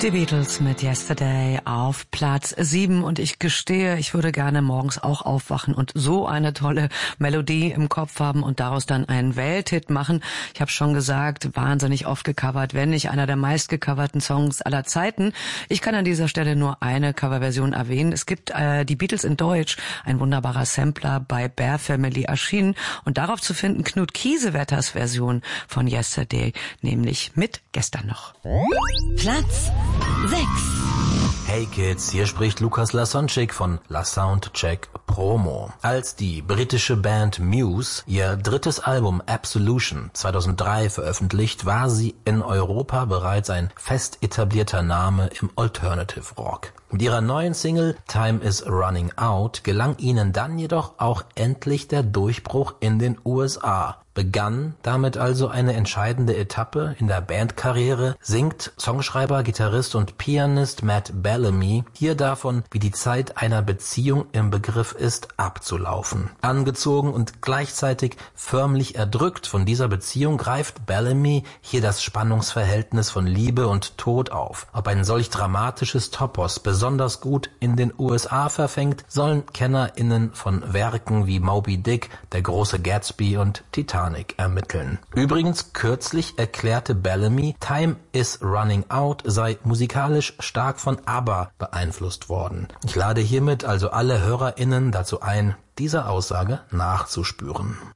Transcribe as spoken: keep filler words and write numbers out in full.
Die Beatles mit Yesterday auf Platz sieben und ich gestehe, ich würde gerne morgens auch aufwachen und so eine tolle Melodie im Kopf haben und daraus dann einen Welthit machen. Ich habe schon gesagt, wahnsinnig oft gecovert, wenn nicht einer der meistgecoverten Songs aller Zeiten. Ich kann an dieser Stelle nur eine Coverversion erwähnen. Es gibt äh, die Beatles in Deutsch, ein wunderbarer Sampler bei Bear Family erschienen und darauf zu finden Knut Kiesewetters Version von Yesterday, nämlich mit Gestern noch. Platz sechs. Hey Kids, hier spricht Lukas Lasonczyk von La Soundcheck Promo. Als die britische Band Muse ihr drittes Album Absolution zweitausenddrei veröffentlicht, war sie in Europa bereits ein fest etablierter Name im Alternative Rock. Mit ihrer neuen Single Time is Running Out gelang ihnen dann jedoch auch endlich der Durchbruch in den U S A. Begann damit also eine entscheidende Etappe in der Bandkarriere, singt Songschreiber, Gitarrist und Pianist Matt Bellamy hier davon, wie die Zeit einer Beziehung im Begriff ist, abzulaufen. Angezogen und gleichzeitig förmlich erdrückt von dieser Beziehung greift Bellamy hier das Spannungsverhältnis von Liebe und Tod auf. Ob ein solch dramatisches Topos besonders gut in den U S A verfängt, sollen KennerInnen von Werken wie Moby Dick, Der große Gatsby und Titanic ermitteln. Übrigens, kürzlich erklärte Bellamy, Time is Running Out sei musikalisch stark von ABBA beeinflusst worden. Ich lade hiermit also alle HörerInnen dazu ein, dieser Aussage nachzuspüren.